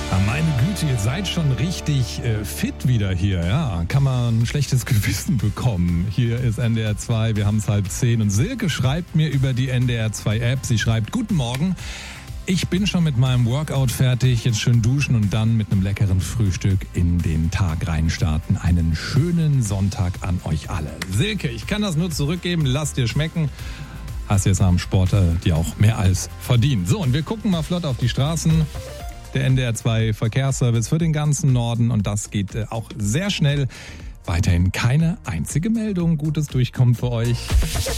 Meine Güte, ihr seid schon richtig fit wieder hier, ja. Kann man ein schlechtes Gewissen bekommen. Hier ist NDR 2, wir haben es 9:30 und Silke schreibt mir über die NDR 2 App. Sie schreibt, guten Morgen, ich bin schon mit meinem Workout fertig, jetzt schön duschen und dann mit einem leckeren Frühstück in den Tag reinstarten. Einen schönen Sonntag an euch alle. Silke, ich kann das nur zurückgeben, lass dir schmecken. Hast jetzt nach dem Sport dir auch mehr als verdient. So, und wir gucken mal flott auf die Straßen. Der NDR 2 Verkehrsservice für den ganzen Norden und das geht auch sehr schnell. Weiterhin keine einzige Meldung. Gutes Durchkommen für euch.